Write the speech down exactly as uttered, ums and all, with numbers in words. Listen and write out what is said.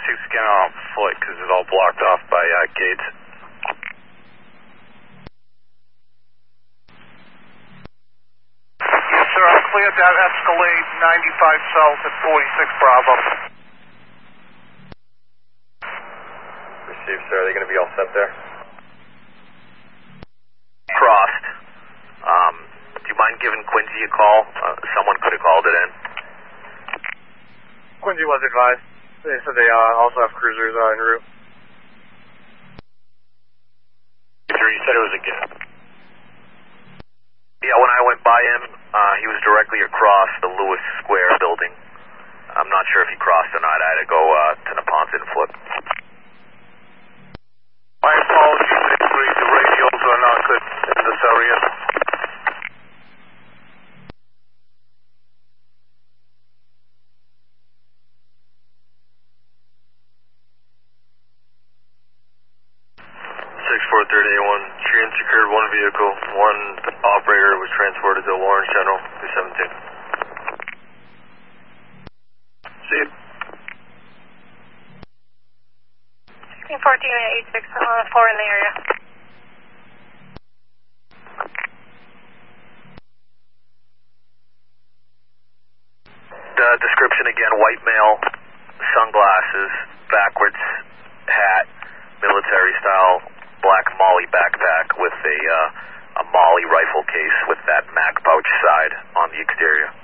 six again on foot because it's all blocked off by uh, gates. Yes, sir. I cleared that Escalade ninety-five South at forty-six Bravo. Received, sir. Are they going to be all set there? Crossed. Um, do you mind giving Quincy a call? Uh, someone could have called it in. Quincy was advised. They said they uh, also have cruisers uh, en route. You said it was a gap. Yeah, when I went by him, uh, he was directly across the Lewis Square building. I'm not sure if he crossed or not. I had to go uh, to Neponset and flip. My apologies, Avery. The radios are not good in this area. six four thirty A one, Sheeran secured one vehicle, one operator was transported to Lawrence General, two seventeen. See you. sixteen fourteen at eight six on four in the area. The description again, white male, sunglasses, backwards hat, military style, black Molly backpack with a, uh, a Molly rifle case with that Mac pouch side on the exterior.